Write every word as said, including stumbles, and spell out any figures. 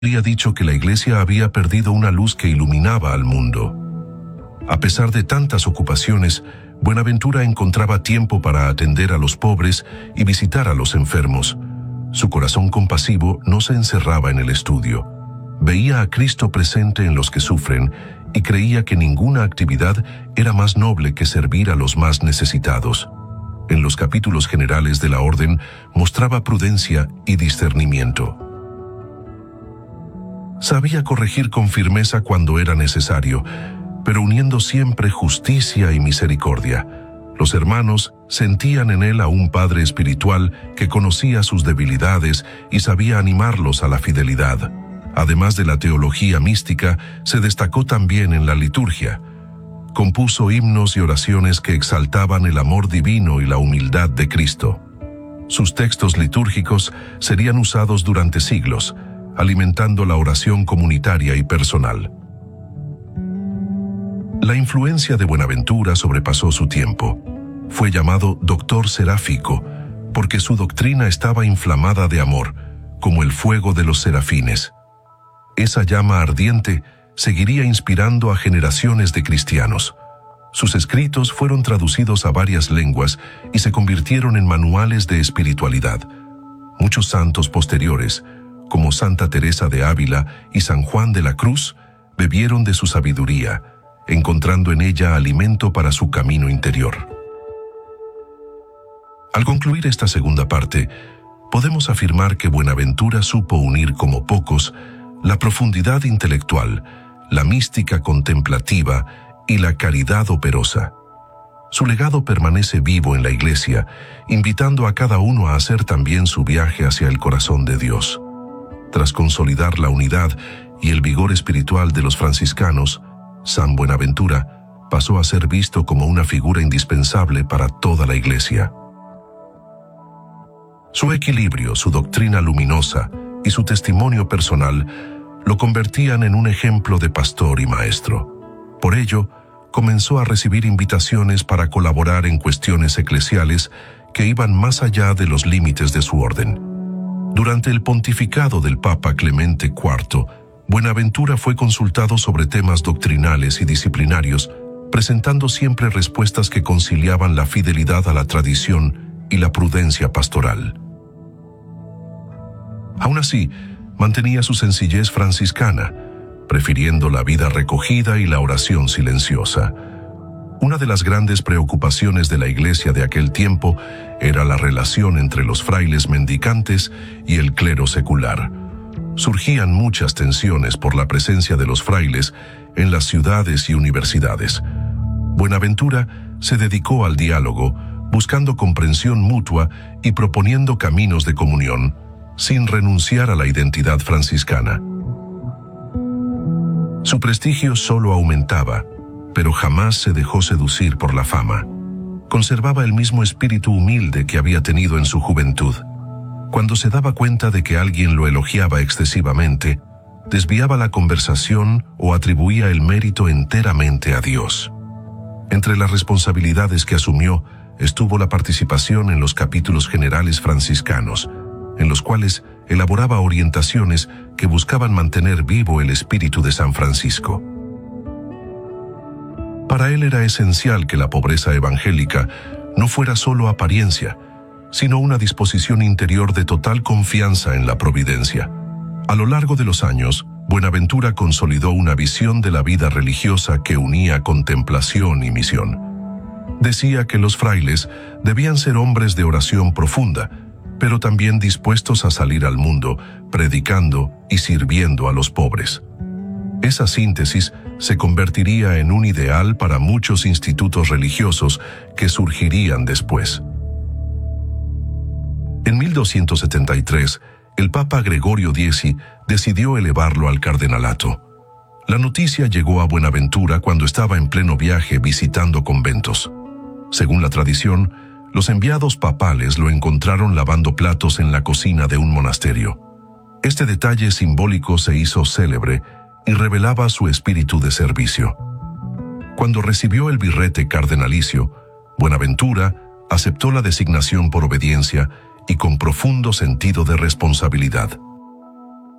había dicho que la Iglesia había perdido una luz que iluminaba al mundo. A pesar de tantas ocupaciones, Buenaventura encontraba tiempo para atender a los pobres y visitar a los enfermos. Su corazón compasivo no se encerraba en el estudio. Veía a Cristo presente en los que sufren y creía que ninguna actividad era más noble que servir a los más necesitados. En los capítulos generales de la orden mostraba prudencia y discernimiento. Sabía corregir con firmeza cuando era necesario, pero uniendo siempre justicia y misericordia. Los hermanos sentían en él a un padre espiritual que conocía sus debilidades y sabía animarlos a la fidelidad. Además de la teología mística, se destacó también en la liturgia. Compuso himnos y oraciones que exaltaban el amor divino y la humildad de Cristo. Sus textos litúrgicos serían usados durante siglos, alimentando la oración comunitaria y personal. La influencia de Buenaventura sobrepasó su tiempo. Fue llamado doctor seráfico, porque su doctrina estaba inflamada de amor, como el fuego de los serafines. Esa llama ardiente seguiría inspirando a generaciones de cristianos. Sus escritos fueron traducidos a varias lenguas y se convirtieron en manuales de espiritualidad. Muchos santos posteriores, como Santa Teresa de Ávila y San Juan de la Cruz, bebieron de su sabiduría, encontrando en ella alimento para su camino interior. Al concluir esta segunda parte, podemos afirmar que Buenaventura supo unir como pocos la profundidad intelectual, la mística contemplativa y la caridad operosa. Su legado permanece vivo en la Iglesia, invitando a cada uno a hacer también su viaje hacia el corazón de Dios. Tras consolidar la unidad y el vigor espiritual de los franciscanos, San Buenaventura pasó a ser visto como una figura indispensable para toda la Iglesia. Su equilibrio, su doctrina luminosa y su testimonio personal lo convertían en un ejemplo de pastor y maestro. Por ello, comenzó a recibir invitaciones para colaborar en cuestiones eclesiales que iban más allá de los límites de su orden. Durante el pontificado del Papa Clemente cuarto, Buenaventura fue consultado sobre temas doctrinales y disciplinarios, presentando siempre respuestas que conciliaban la fidelidad a la tradición y la prudencia pastoral. Aún así, mantenía su sencillez franciscana, prefiriendo la vida recogida y la oración silenciosa. Una de las grandes preocupaciones de la Iglesia de aquel tiempo era la relación entre los frailes mendicantes y el clero secular. Surgían muchas tensiones por la presencia de los frailes en las ciudades y universidades. Buenaventura se dedicó al diálogo, buscando comprensión mutua y proponiendo caminos de comunión, sin renunciar a la identidad franciscana. Su prestigio solo aumentaba, pero jamás se dejó seducir por la fama. Conservaba el mismo espíritu humilde que había tenido en su juventud. Cuando se daba cuenta de que alguien lo elogiaba excesivamente, desviaba la conversación o atribuía el mérito enteramente a Dios. Entre las responsabilidades que asumió estuvo la participación en los capítulos generales franciscanos, en los cuales elaboraba orientaciones que buscaban mantener vivo el espíritu de San Francisco. Para él era esencial que la pobreza evangélica no fuera solo apariencia, sino una disposición interior de total confianza en la providencia. A lo largo de los años, Buenaventura consolidó una visión de la vida religiosa que unía contemplación y misión. Decía que los frailes debían ser hombres de oración profunda, pero también dispuestos a salir al mundo, predicando y sirviendo a los pobres. Esa síntesis se convertiría en un ideal para muchos institutos religiosos que surgirían después. En mil doscientos setenta y tres, el Papa Gregorio X decidió elevarlo al cardenalato. La noticia llegó a Buenaventura cuando estaba en pleno viaje visitando conventos. Según la tradición, los enviados papales lo encontraron lavando platos en la cocina de un monasterio. Este detalle simbólico se hizo célebre y revelaba su espíritu de servicio. Cuando recibió el birrete cardenalicio, Buenaventura aceptó la designación por obediencia y con profundo sentido de responsabilidad.